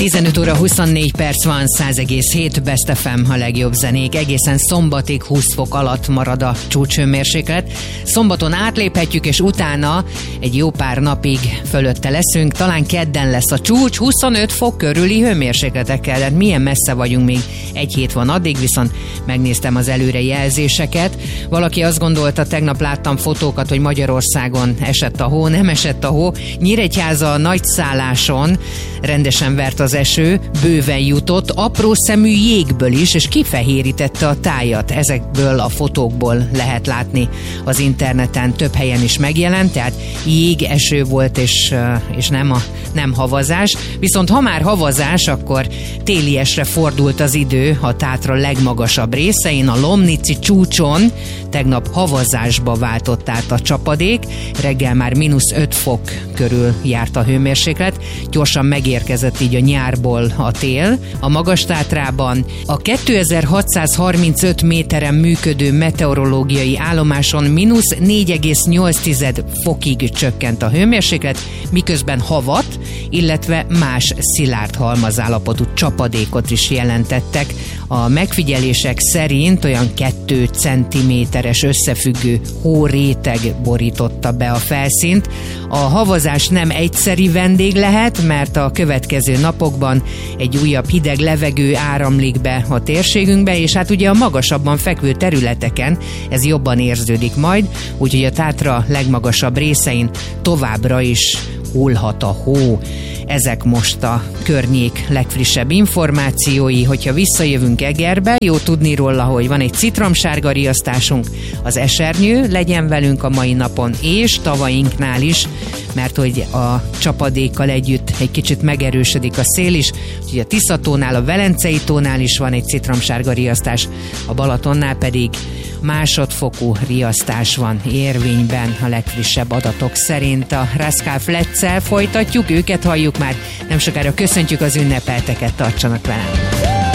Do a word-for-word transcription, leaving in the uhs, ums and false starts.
tizenöt óra huszonnégy perc van, száz egész hét Best ef em, a legjobb zenék. Egészen szombatig húsz fok alatt marad a csúcshőmérséklet. Szombaton átléphetjük, és utána egy jó pár napig fölötte leszünk. Talán kedden lesz a csúcs, huszonöt fok körüli hőmérsékletekkel. Tehát milyen messze vagyunk, még egy hét van addig, viszont megnéztem az előrejelzéseket. Valaki azt gondolta, tegnap láttam fotókat, hogy Magyarországon esett a hó, nem esett a hó. Nyíregyháza nagyszálláson rendesen vert az eső, bőven jutott, apró szemű jégből is, és kifehérítette a tájat. Ezekből a fotókból lehet látni az interneten, több helyen is megjelent, tehát jég, eső volt, és, és nem, a, nem havazás. Viszont ha már havazás, akkor téliesre fordult az idő a Tátra legmagasabb részein, a Lomnici csúcson tegnap havazásba váltott át a csapadék, reggel már mínusz öt fok körül járt a hőmérséklet, gyorsan megérkezett így a nyárból a tél. A Magas-Tátrában a kétezer-hatszázharmincöt méteren működő meteorológiai állomáson mínusz négy egész nyolc fokig csökkent a hőmérséklet, miközben havat, illetve más szilárd halmazállapotú csapadékot is jelentettek. A megfigyelések szerint olyan két centiméteres összefüggő hóréteg borította be a felszínt. A havazás nem egyszeri vendég lehet, mert a következő napokban egy újabb hideg levegő áramlik be a térségünkbe, és hát ugye a magasabban fekvő területeken ez jobban érződik majd, úgyhogy a Tátra legmagasabb részein továbbra is hullhat a hó. Ezek most a környék legfrissebb információi. Hogyha visszajövünk Egerbe, jó tudni róla, hogy van egy citromsárga riasztásunk, az esernyő legyen velünk a mai napon, és tavainknál is, mert hogy a csapadékkal együtt egy kicsit megerősödik a szél is, úgyhogy a Tiszatónál, a Velencei tónál is van egy citromsárga riasztás, a Balatonnál pedig másodfokú riasztás van érvényben a legfrissebb adatok szerint. A Raskál Flettszel folytatjuk, őket halljuk már nem sokára, köszöntjük az ünnepelteket, tartsanak velem!